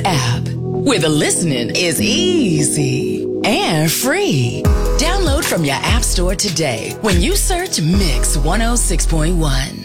app, where the listening is easy and free. Download from your app store today when you search Mix 106.1.